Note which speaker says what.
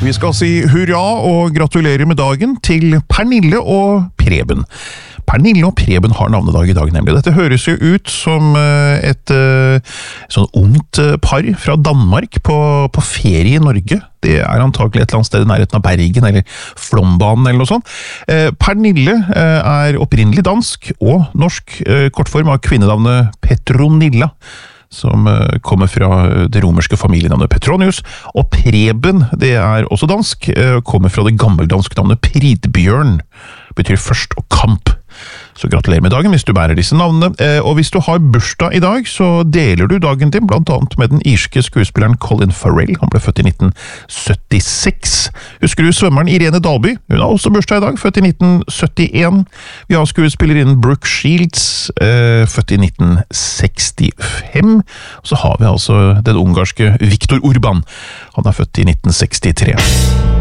Speaker 1: Vi skal si hurra og gratulerer med dagen til Pernille og Preben. Pernille og Preben har navnedag i dag, nemlig. Dette høres jo ut som et sånn ungt par fra Danmark på ferie i Norge. Det er antagelig et eller annet sted i nærheten av Bergen, eller Flåmbanen, eller noe sånt. Pernille er opprinnelig dansk og norsk, kortform av kvinnenavnet Petronilla, som kommer fra det romerske familienavnet Petronius, og Preben, det er også dansk, kommer fra det gammeldanske navnet Pridbjørn, betyr først og kamp. Så gratulerer med dagen hvis du bærer disse navnene, og hvis du har bursdag i dag, så deler du dagen din blant annet med den irske skuespilleren Colin Farrell. Han ble født i 1976. Husker du svømmeren Irene Dalby? Hun har også bursdag i dag, født i 1971. Vi har skuespillerinnen Brooke Shields, født i 1965. Så har vi altså den ungarske Viktor Urban. Han er født i 1963.